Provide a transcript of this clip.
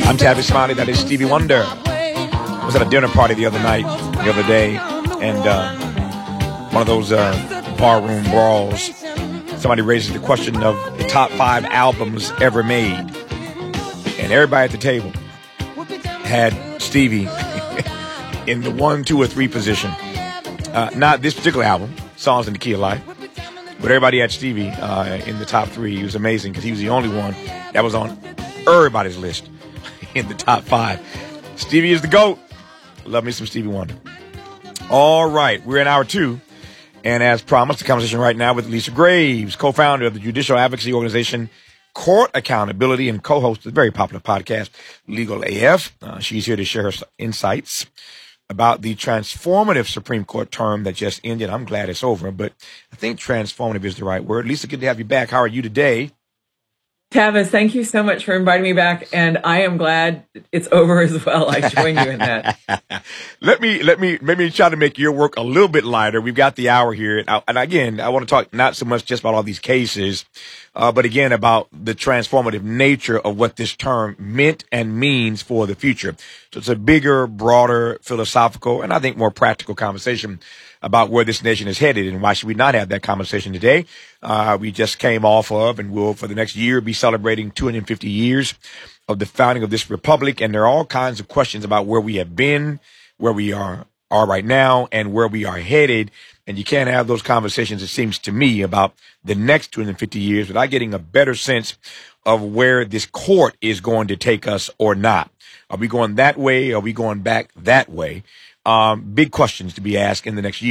I'm Tavis Smiley. That is Stevie Wonder. I was at a dinner party the other day, and one of those barroom brawls, somebody raises the question of the top 5 albums ever made. And everybody at the table had Stevie in the 1, 2, or 3 position. Not this particular album, Songs in the Key of Life, but everybody had Stevie in the top 3. He was amazing because he was the only one that was on everybody's list in the top 5. Stevie is the GOAT. Love me some Stevie Wonder. All right, we're in hour 2. And as promised, the conversation right now with Lisa Graves, co-founder of the judicial advocacy organization Court Accountability and co-host of the very popular podcast Legal AF. She's here to share her insights about the transformative Supreme Court term that just ended. I'm glad it's over, but I think transformative is the right word. Lisa, good to have you back. How are you today? Tavis, thank you so much for inviting me back, and I am glad it's over as well. I join you in that. Let me try to make your work a little bit lighter. We've got the hour here, and again, I want to talk not so much just about all these cases, but again about the transformative nature of what this term meant and means for the future. So it's a bigger, broader, philosophical, and I think more practical conversation about where this nation is headed, and why should we not have that conversation today? We just came off of, and will for the next year be celebrating 250 years of the founding of this republic, and there are all kinds of questions about where we have been, where we are right now, and where we are headed. And you can't have those conversations, it seems to me, about the next 250 years without getting a better sense of where this court is going to take us or not. Are we going that way? Are we going back that way? Big questions to be asked in the next year.